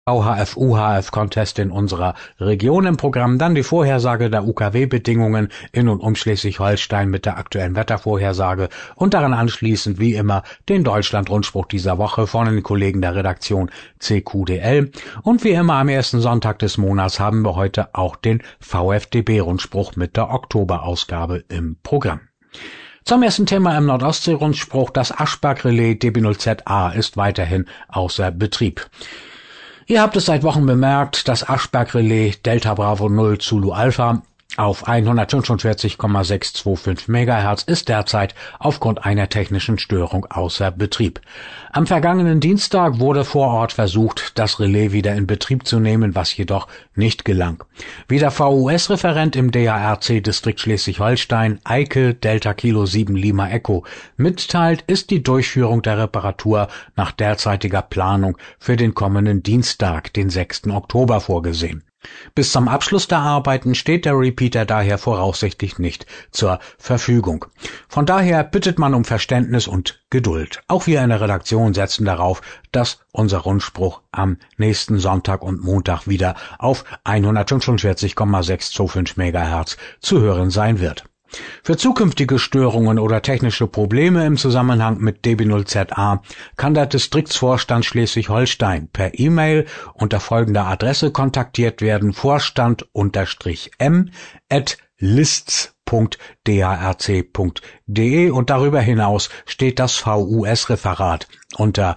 VHF-UHF-Contest in unserer Region im Programm, dann die Vorhersage der UKW-Bedingungen in und um Schleswig-Holstein mit der aktuellen Wettervorhersage und daran anschließend wie immer den Deutschland-Rundspruch dieser Woche von den Kollegen der Redaktion CQDL. Und wie immer am ersten Sonntag des Monats haben wir heute auch den VfDB-Rundspruch mit der Oktoberausgabe im Programm. Zum ersten Thema im Nordostsee-Rundspruch: das Aschberg-Relais DB0ZA ist weiterhin außer Betrieb. Ihr habt es seit Wochen bemerkt, das Aschberg-Relais Delta Bravo 0 Zulu Alpha auf 145,625 MHz ist derzeit aufgrund einer technischen Störung außer Betrieb. Am vergangenen Dienstag wurde vor Ort versucht, das Relais wieder in Betrieb zu nehmen, was jedoch nicht gelang. Wie der VUS-Referent im DARC-Distrikt Schleswig-Holstein, Eike Delta Kilo 7 Lima Echo, mitteilt, ist die Durchführung der Reparatur nach derzeitiger Planung für den kommenden Dienstag, den 6. Oktober, vorgesehen. Bis zum Abschluss der Arbeiten steht der Repeater daher voraussichtlich nicht zur Verfügung. Von daher bittet man um Verständnis und Geduld. Auch wir in der Redaktion setzen darauf, dass unser Rundspruch am nächsten Sonntag und Montag wieder auf 145,625 MHz zu hören sein wird. Für zukünftige Störungen oder technische Probleme im Zusammenhang mit DB0ZA kann der Distriktsvorstand Schleswig-Holstein per E-Mail unter folgender Adresse kontaktiert werden: vorstand-m@lists.darc.de, und darüber hinaus steht das VUS-Referat unter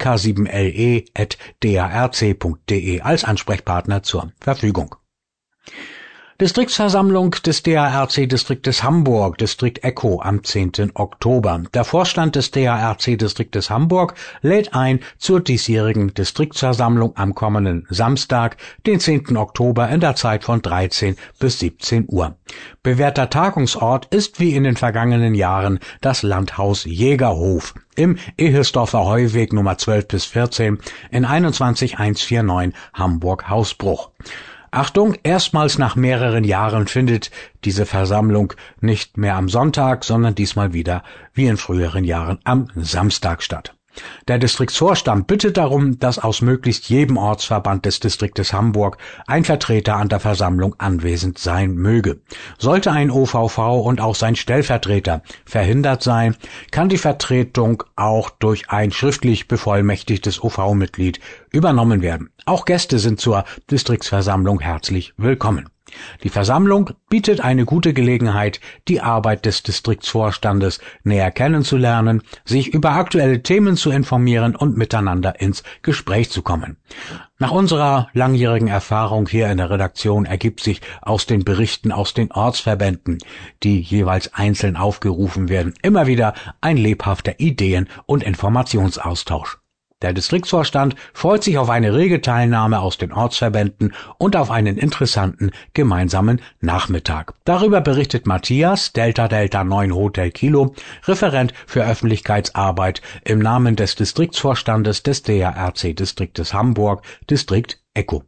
dk7le@darc.de als Ansprechpartner zur Verfügung. Distriktsversammlung des DARC-Distriktes Hamburg, Distrikt Echo, am 10. Oktober. Der Vorstand des DARC-Distriktes Hamburg lädt ein zur diesjährigen Distriktsversammlung am kommenden Samstag, den 10. Oktober, in der Zeit von 13 bis 17 Uhr. Bewährter Tagungsort ist wie in den vergangenen Jahren das Landhaus Jägerhof im Ehesdorfer Heuweg Nummer 12 bis 14 in 21149 Hamburg-Hausbruch. Achtung, erstmals nach mehreren Jahren findet diese Versammlung nicht mehr am Sonntag, sondern diesmal wieder, wie in früheren Jahren, am Samstag statt. Der Distriktsvorstand bittet darum, dass aus möglichst jedem Ortsverband des Distriktes Hamburg ein Vertreter an der Versammlung anwesend sein möge. Sollte ein OVV und auch sein Stellvertreter verhindert sein, kann die Vertretung auch durch ein schriftlich bevollmächtigtes OV-Mitglied übernommen werden. Auch Gäste sind zur Distriktsversammlung herzlich willkommen. Die Versammlung bietet eine gute Gelegenheit, die Arbeit des Distriktsvorstandes näher kennenzulernen, sich über aktuelle Themen zu informieren und miteinander ins Gespräch zu kommen. Nach unserer langjährigen Erfahrung hier in der Redaktion ergibt sich aus den Berichten aus den Ortsverbänden, die jeweils einzeln aufgerufen werden, immer wieder ein lebhafter Ideen- und Informationsaustausch. Der Distriktsvorstand freut sich auf eine rege Teilnahme aus den Ortsverbänden und auf einen interessanten gemeinsamen Nachmittag. Darüber berichtet Matthias, Delta 9 Hotel Kilo, Referent für Öffentlichkeitsarbeit im Namen des Distriktsvorstandes des DARC-Distriktes Hamburg, Distrikt Echo.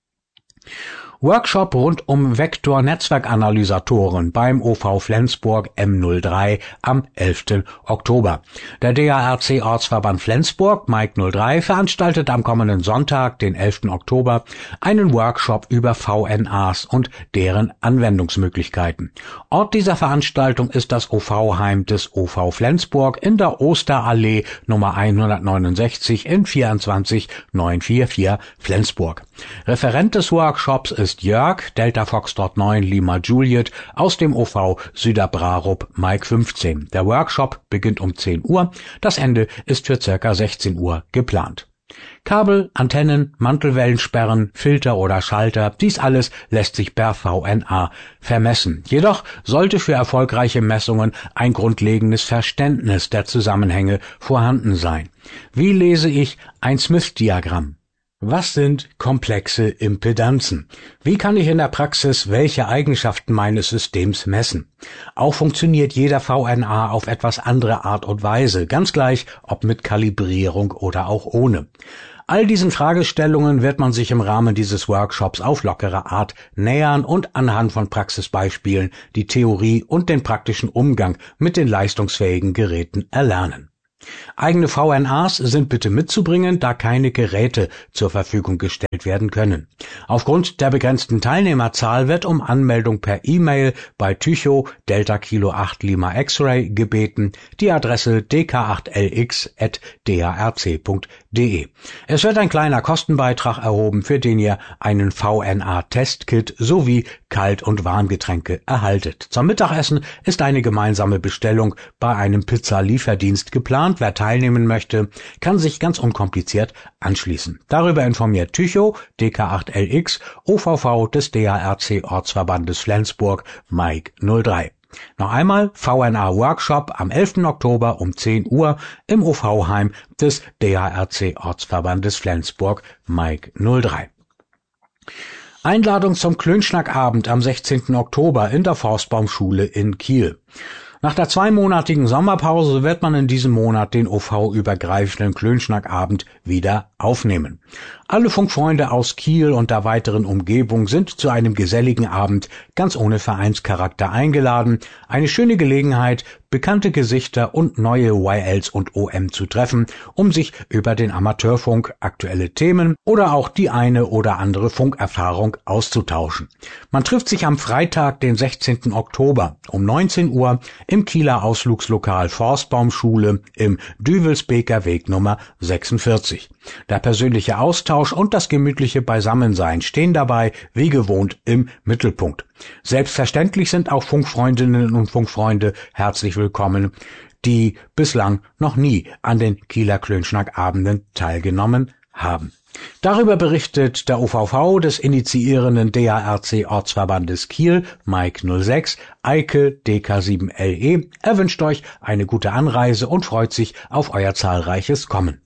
Workshop rund um Vektor-Netzwerkanalysatoren beim OV Flensburg M03 am 11. Oktober. Der DARC-Ortsverband Flensburg, Mike 03, veranstaltet am kommenden Sonntag, den 11. Oktober, einen Workshop über VNAs und deren Anwendungsmöglichkeiten. Ort dieser Veranstaltung ist das OV-Heim des OV Flensburg in der Osterallee Nummer 169 in 24944 Flensburg. Referent des Workshops ist Jörg, Delta Foxtrot 9 Lima Juliet, aus dem OV Süderbrarup Mike 15. Der Workshop beginnt um 10 Uhr, das Ende ist für ca. 16 Uhr geplant. Kabel, Antennen, Mantelwellensperren, Filter oder Schalter, dies alles lässt sich per VNA vermessen. Jedoch sollte für erfolgreiche Messungen ein grundlegendes Verständnis der Zusammenhänge vorhanden sein. Wie lese ich ein Smith-Diagramm? Was sind komplexe Impedanzen? Wie kann ich in der Praxis welche Eigenschaften meines Systems messen? Auch funktioniert jeder VNA auf etwas andere Art und Weise, ganz gleich, ob mit Kalibrierung oder auch ohne. All diesen Fragestellungen wird man sich im Rahmen dieses Workshops auf lockere Art nähern und anhand von Praxisbeispielen die Theorie und den praktischen Umgang mit den leistungsfähigen Geräten erlernen. Eigene VNAs sind bitte mitzubringen, da keine Geräte zur Verfügung gestellt werden können. Aufgrund der begrenzten Teilnehmerzahl wird um Anmeldung per E-Mail bei Tycho Delta Kilo 8 Lima X-Ray gebeten, die Adresse dk8lx@drc.de. Es wird ein kleiner Kostenbeitrag erhoben, für den ihr einen VNA-Testkit sowie Kalt- und Warmgetränke erhaltet. Zum Mittagessen ist eine gemeinsame Bestellung bei einem Pizzalieferdienst geplant. Wer teilnehmen möchte, kann sich ganz unkompliziert anschließen. Darüber informiert Tycho, DK8LX, OVV des DARC Ortsverbandes Flensburg, Mike 03. Noch einmal VNA-Workshop am 11. Oktober um 10 Uhr im OV-Heim des DARC Ortsverbandes Flensburg, Mike 03. Einladung zum Klönschnackabend am 16. Oktober in der Forstbaumschule in Kiel. Nach der 2-monatigen Sommerpause wird man in diesem Monat den OV-übergreifenden Klönschnackabend wieder aufnehmen. Alle Funkfreunde aus Kiel und der weiteren Umgebung sind zu einem geselligen Abend ganz ohne Vereinscharakter eingeladen. Eine schöne Gelegenheit, bekannte Gesichter und neue YLs und OM zu treffen, um sich über den Amateurfunk, aktuelle Themen oder auch die eine oder andere Funkerfahrung auszutauschen. Man trifft sich am Freitag, den 16. Oktober um 19 Uhr im Kieler Ausflugslokal Forstbaumschule im Düwelsbeker Weg Nummer 46. Der persönliche Austausch und das gemütliche Beisammensein stehen dabei wie gewohnt im Mittelpunkt. Selbstverständlich sind auch Funkfreundinnen und Funkfreunde herzlich willkommen, die bislang noch nie an den Kieler Klönschnackabenden teilgenommen haben. Darüber berichtet der OVV des initiierenden DARC Ortsverbandes Kiel, Mike 06, Eike DK7LE. Er wünscht euch eine gute Anreise und freut sich auf euer zahlreiches Kommen.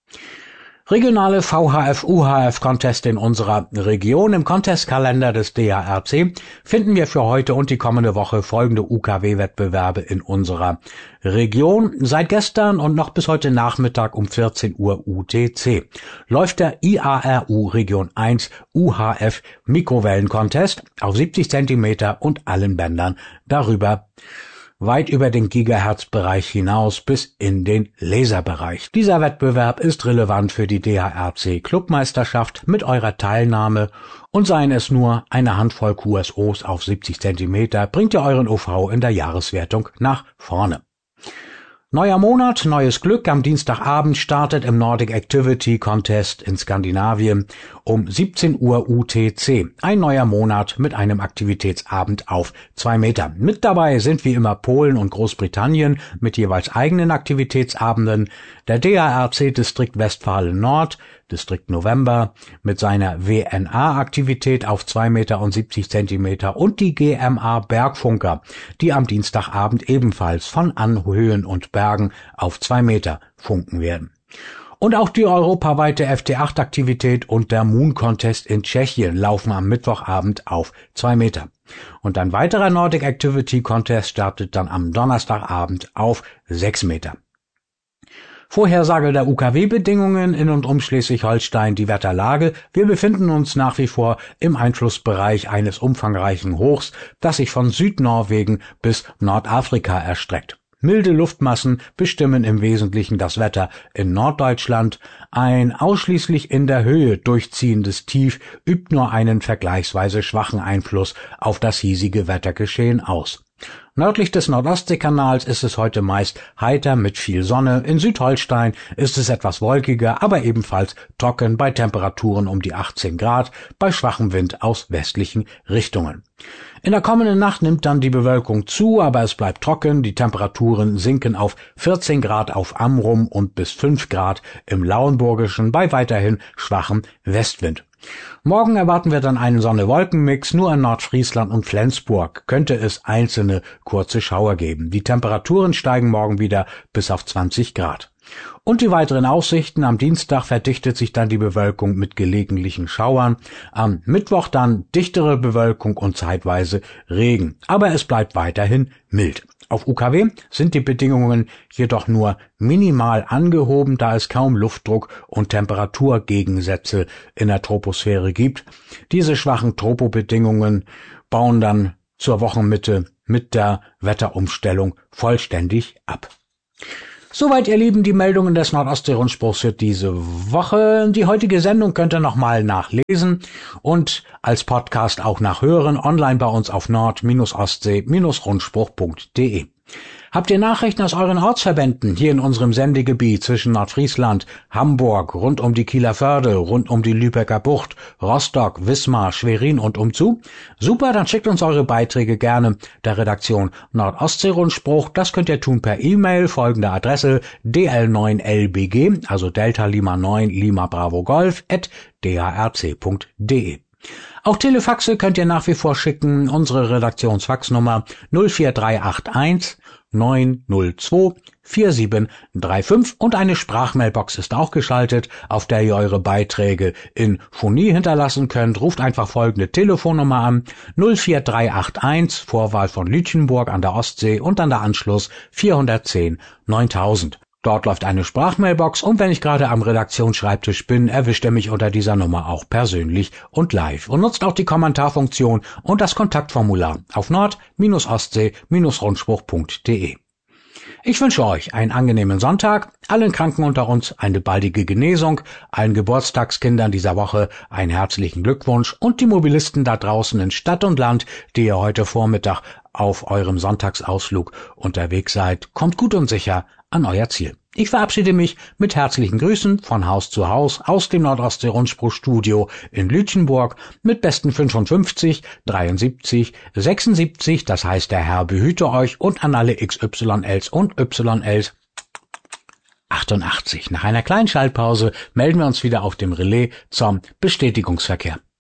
Regionale VHF-UHF-Contest in unserer Region. Im Contestkalender des DARC finden wir für heute und die kommende Woche folgende UKW-Wettbewerbe in unserer Region. Seit gestern und noch bis heute Nachmittag um 14 Uhr UTC läuft der IARU Region 1 UHF Mikrowellen-Contest auf 70 Zentimeter und allen Bändern darüber, weit über den Gigahertz-Bereich hinaus bis in den Laserbereich. Dieser Wettbewerb ist relevant für die DARC-Clubmeisterschaft. Mit eurer Teilnahme und seien es nur eine Handvoll QSOs auf 70 Zentimeter, bringt ihr euren OV in der Jahreswertung nach vorne. Neuer Monat, neues Glück. Am Dienstagabend startet im Nordic Activity Contest in Skandinavien um 17 Uhr UTC. Ein neuer Monat mit einem Aktivitätsabend auf 2 Meter. Mit dabei sind wie immer Polen und Großbritannien mit jeweils eigenen Aktivitätsabenden. Der DARC Distrikt Westfalen Nord, Distrikt November mit seiner WNA-Aktivität auf 2 Meter und 70 Zentimeter und die GMA Bergfunker, die am Dienstagabend ebenfalls von Anhöhen und Bergen auf 2 Meter funken werden. Und auch die europaweite FT8-Aktivität und der Moon Contest in Tschechien laufen am Mittwochabend auf 2 Meter. Und ein weiterer Nordic Activity Contest startet dann am Donnerstagabend auf 6 Meter. Vorhersage der UKW-Bedingungen in und um Schleswig-Holstein, die Wetterlage. Wir befinden uns nach wie vor im Einflussbereich eines umfangreichen Hochs, das sich von Südnorwegen bis Nordafrika erstreckt. Milde Luftmassen bestimmen im Wesentlichen das Wetter in Norddeutschland. Ein ausschließlich in der Höhe durchziehendes Tief übt nur einen vergleichsweise schwachen Einfluss auf das hiesige Wettergeschehen aus. Nördlich des Nordostseekanals ist es heute meist heiter mit viel Sonne. In Südholstein ist es etwas wolkiger, aber ebenfalls trocken bei Temperaturen um die 18 Grad, bei schwachem Wind aus westlichen Richtungen. In der kommenden Nacht nimmt dann die Bewölkung zu, aber es bleibt trocken. Die Temperaturen sinken auf 14 Grad auf Amrum und bis 5 Grad im Lauenburgischen bei weiterhin schwachem Westwind. Morgen erwarten wir dann einen Sonne-Wolken-Mix. Nur in Nordfriesland und Flensburg könnte es einzelne kurze Schauer geben. Die Temperaturen steigen morgen wieder bis auf 20 Grad. Und die weiteren Aussichten: am Dienstag verdichtet sich dann die Bewölkung mit gelegentlichen Schauern. Am Mittwoch dann dichtere Bewölkung und zeitweise Regen. Aber es bleibt weiterhin mild. Auf UKW sind die Bedingungen jedoch nur minimal angehoben, da es kaum Luftdruck und Temperaturgegensätze in der Troposphäre gibt. Diese schwachen Tropobedingungen bauen dann zur Wochenmitte mit der Wetterumstellung vollständig ab. Soweit, ihr Lieben, die Meldungen des Nordostsee-Rundspruchs für diese Woche. Die heutige Sendung könnt ihr nochmal nachlesen und als Podcast auch nachhören, online bei uns auf nord-ostsee-rundspruch.de. Habt ihr Nachrichten aus euren Ortsverbänden hier in unserem Sendegebiet zwischen Nordfriesland, Hamburg, rund um die Kieler Förde, rund um die Lübecker Bucht, Rostock, Wismar, Schwerin und umzu? Super, dann schickt uns eure Beiträge gerne der Redaktion Nordostsee-Rundspruch. Das könnt ihr tun per E-Mail, folgende Adresse dl9lbg, also Delta Lima 9 Lima Bravo Golf @drc.de. Auch Telefaxe könnt ihr nach wie vor schicken. Unsere Redaktionsfaxnummer 04381 902 4735 und eine Sprachmailbox ist auch geschaltet, auf der ihr eure Beiträge in Phonie hinterlassen könnt. Ruft einfach folgende Telefonnummer an: 04381, Vorwahl von Lütjenburg an der Ostsee und dann der Anschluss 410 9000. Dort läuft eine Sprachmailbox und wenn ich gerade am Redaktionsschreibtisch bin, erwischt er mich unter dieser Nummer auch persönlich und live und nutzt auch die Kommentarfunktion und das Kontaktformular auf nord-ostsee-rundspruch.de. Ich wünsche euch einen angenehmen Sonntag, allen Kranken unter uns eine baldige Genesung, allen Geburtstagskindern dieser Woche einen herzlichen Glückwunsch und die Mobilisten da draußen in Stadt und Land, die ihr heute Vormittag auf eurem Sonntagsausflug unterwegs seid, kommt gut und sicher an euer Ziel. Ich verabschiede mich mit herzlichen Grüßen von Haus zu Haus aus dem Nordostsee-Rundspruch-Studio in Lütjenburg mit besten 55, 73, 76, das heißt der Herr behüte euch und an alle XYLs und YLs 88. Nach einer kleinen Schaltpause melden wir uns wieder auf dem Relais zum Bestätigungsverkehr.